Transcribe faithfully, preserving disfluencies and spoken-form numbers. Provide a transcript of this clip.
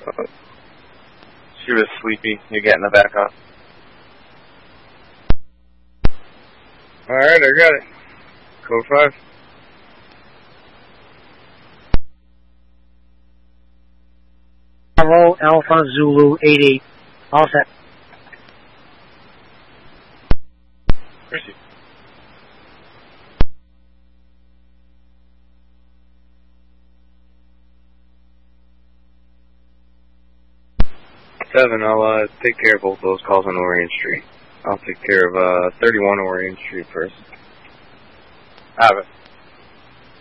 Uh, she was sleepy. You're getting the back up. Alright, I got it. Code five. Bravo, Alpha, Zulu, eight eight. All set. Proceed. Seven, I'll uh, take care of both those calls on Orient Street. I'll take care of uh, thirty-one Orient Street first. Have it.